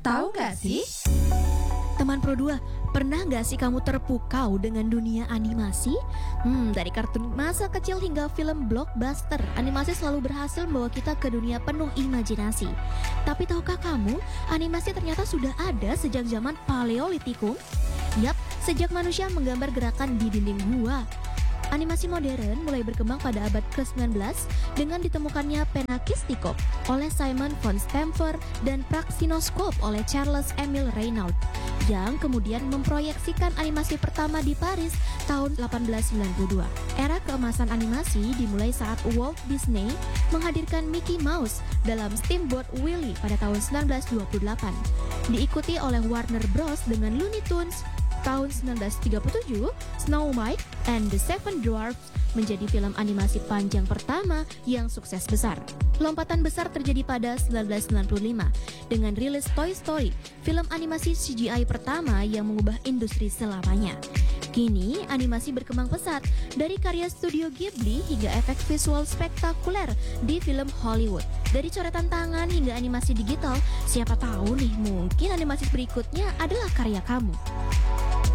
Tahu gak sih? Teman Pro 2, pernah gak sih kamu terpukau dengan dunia animasi? Dari kartun masa kecil hingga film blockbuster, animasi selalu berhasil membawa kita ke dunia penuh imajinasi. Tapi tahukah kamu, animasi ternyata sudah ada sejak zaman Paleolitikum? Yap, sejak manusia menggambar gerakan di dinding gua. Animasi modern mulai berkembang pada abad ke-19 dengan ditemukannya penakistikop oleh Simon von Stamfer dan praksinoskop oleh Charles Emile Reynaud yang kemudian memproyeksikan animasi pertama di Paris tahun 1892. Era keemasan animasi dimulai saat Walt Disney menghadirkan Mickey Mouse dalam Steamboat Willie pada tahun 1928. Diikuti oleh Warner Bros dengan Looney Tunes tahun 1937, Snow White and the Seven Dwarfs menjadi film animasi panjang pertama yang sukses besar. Lompatan besar terjadi pada 1995 dengan rilis Toy Story, film animasi CGI pertama yang mengubah industri selamanya. Kini, animasi berkembang pesat dari karya studio Ghibli hingga efek visual spektakuler di film Hollywood. Dari coretan tangan hingga animasi digital, siapa tahu nih mungkin animasi berikutnya adalah karya kamu.